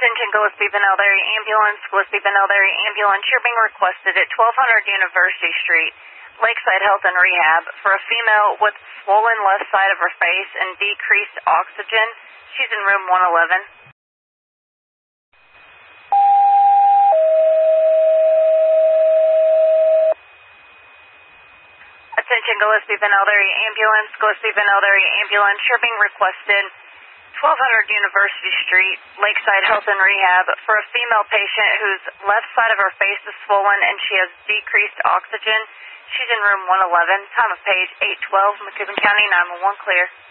Attention Gillespie Benel Area Ambulance. Gillespie Benel Area Ambulance. You're being requested at 1200 University Street, Lakeside Health and Rehab, for a female with swollen left side of her face and decreased oxygen. She's in room 111. Attention Gillespie Benel Area Ambulance. Gillespie Benel Area Ambulance. You're being requested 1200 University Street, Lakeside Health and Rehab, for a female patient whose left side of her face is swollen and she has decreased oxygen. She's in room 111. Time of page 812, Macoupin County 911 clear.